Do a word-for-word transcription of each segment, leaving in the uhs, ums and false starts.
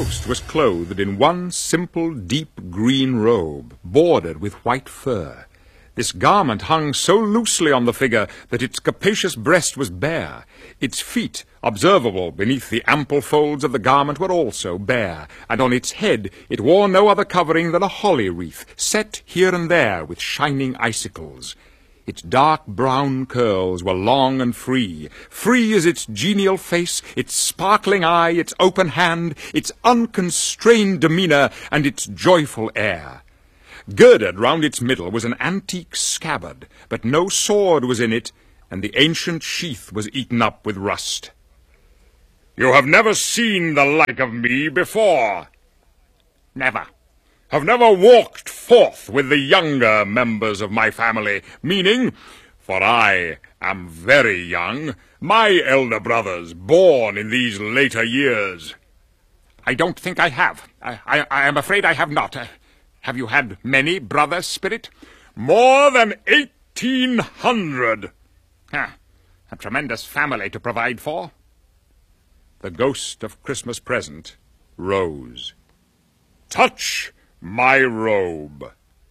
ghost was clothed in one simple, deep green robe, bordered with white fur. This garment hung so loosely on the figure that its capacious breast was bare. Its feet, observable beneath the ample folds of the garment, were also bare, and on its head it wore no other covering than a holly wreath, set here and there with shining icicles. Its dark brown curls were long and free, free as its genial face, its sparkling eye, its open hand, its unconstrained demeanour, and its joyful air. Girded round its middle was an antique scabbard, but no sword was in it, and the ancient sheath was eaten up with rust. "You have never seen the like of me before." "Never." "Have never walked forth with the younger members of my family, meaning, for I am very young, my elder brothers, born in these later years." "I don't think I have. I, I, I am afraid I have not. Uh, have you had many brothers, Spirit?" "More than eighteen hundred." Huh. A tremendous family to provide for." The ghost of Christmas Present rose. "Touch my robe."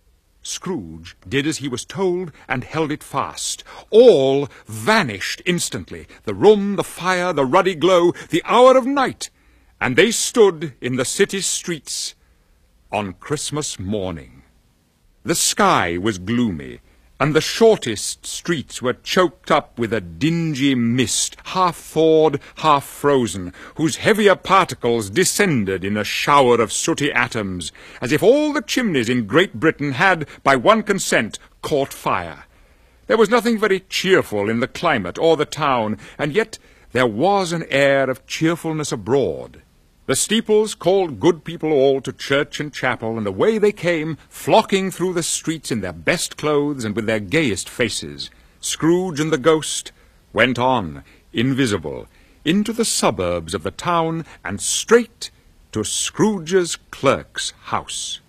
Scrooge did as he was told and held it fast. All vanished instantly, the room, the fire, the ruddy glow, the hour of night, and they stood in the city's streets on Christmas morning. The sky was gloomy, and the shortest streets were choked up with a dingy mist, half thawed, half frozen, whose heavier particles descended in a shower of sooty atoms, as if all the chimneys in Great Britain had, by one consent, caught fire. There was nothing very cheerful in the climate or the town, and yet there was an air of cheerfulness abroad. The steeples called good people all to church and chapel, and away they came, flocking through the streets in their best clothes and with their gayest faces. Scrooge and the ghost went on, invisible, into the suburbs of the town and straight to Scrooge's clerk's house.